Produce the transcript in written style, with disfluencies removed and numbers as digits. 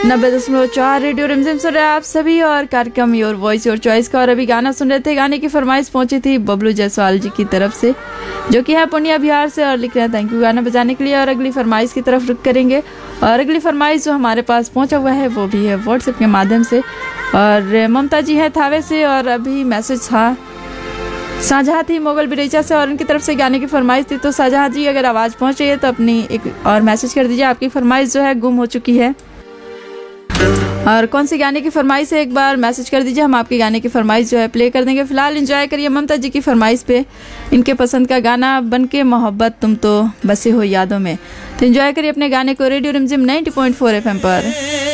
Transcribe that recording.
90.4 radio रिमझिम सुन रहे हैं आप सभी और कार्यक्रम योर वॉइस योर चॉइस का। और अभी गाना सुन रहे थे, गाने की फरमाइश पहुंची थी बबलू जायसवाल जी की तरफ से, जो कि है पूर्णिया बिहार से, और लिख रहे हैं थैंक यू गाना बजाने के लिए। और अगली फरमाइश की तरफ रुख करेंगे, और अगली फरमाइश जो हमारे पास पहुंचा हुआ है वो भी है व्हाट्सएप के माध्यम से, और ममता जी है थावे से, और अभी मैसेज था शाहजहाँ थी मोगल बिरेचा से, और उनकी तरफ से गाने की फरमाइश थी। तो शाहजहाँ जी अगर आवाज़ पहुंच रही है तो अपनी एक और मैसेज कर दीजिए, आपकी फरमाइश जो है गुम हो चुकी है, और कौन सी गाने की फरमाइश है एक बार मैसेज कर दीजिए, हम आपके गाने की फरमाइश जो है प्ले कर देंगे। फिलहाल एंजॉय करिए ममता जी की फरमाइश पे इनके पसंद का गाना बनके मोहब्बत तुम तो बसे हो यादों में। तो एंजॉय करिए अपने गाने को रेडियो रिमझिम 90.4 FM पर।